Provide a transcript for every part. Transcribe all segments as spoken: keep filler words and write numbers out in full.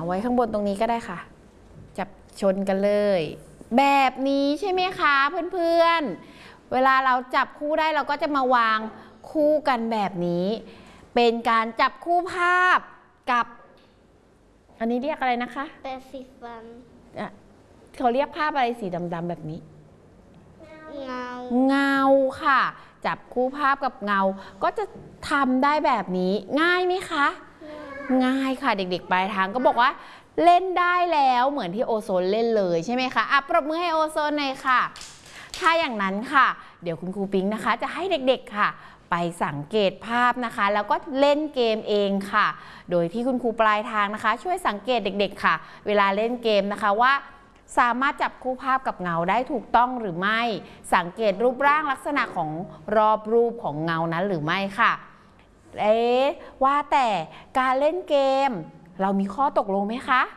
ไว้ข้างบนตรงนี้ก็ได้ค่ะจับชนกันเลยแบบนี้ใช่ไหมคะเพื่อนๆเวลาเราจับคู่ได้เราก็จะมาวางคู่กันแบบนี้เป็นการจับคู่ภาพกับอันนี้เรียกอะไรนะคะแปรงสีฟันเขาเรียกภาพอะไรสีดำๆแบบนี้เงาเงาค่ะจับคู่ภาพกับเงาก็จะทำได้แบบนี้ง่ายไหมคะง่ายค่ะเด็กๆปลายทางก็บอกว่าเล่นได้แล้วเหมือนที่โอโซนเล่นเลยใช่ไหมคะอ่ะปรบมือให้โอโซนหน่อยค่ะถ้าอย่างนั้นค่ะเดี๋ยวคุณครูปิ๊งนะคะจะให้เด็กๆค่ะไปสังเกตภาพนะคะแล้วก็เล่นเกมเองค่ะโดยที่คุณครูปลายทางนะคะช่วยสังเกตเด็กๆค่ะเวลาเล่นเกมนะคะว่าสามารถจับคู่ภาพกับเงาได้ถูกต้องหรือไม่สังเกตรูปร่างลักษณะของรอบรูปของเงานั้นหรือไม่ค่ะเอ๊ะว่าแต่การเล่นเกมเรามีข้อตกลงไหมคะ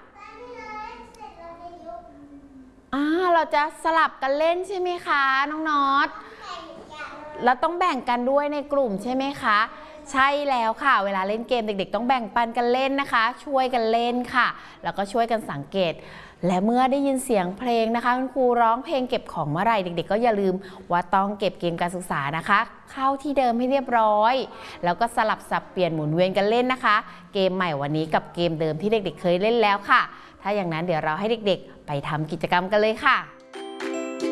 อ่าเราจะสลับกันเล่นใช่ไหมคะน้องน็อตเราต้องแบ่งกันด้วยในกลุ่มใช่ไหมคะใช่แล้วค่ะเวลาเล่นเกมเด็กๆต้องแบ่งปันกันเล่นนะคะช่วยกันเล่นค่ะแล้วก็ช่วยกันสังเกตและเมื่อได้ยินเสียงเพลงนะคะคุณครูร้องเพลงเก็บของเมื่อไหร่เด็กๆก็อย่าลืมว่าต้องเก็บเกมการศึกษานะคะเข้าที่เดิมให้เรียบร้อยแล้วก็สลับสับเปลี่ยนหมุนเวียนกันเล่นนะคะเกมใหม่วันนี้กับเกมเดิมที่เด็กๆเคยเล่นแล้วค่ะถ้าอย่างนั้นเดี๋ยวเราให้เด็กๆไปทำกิจกรรมกันเลยค่ะ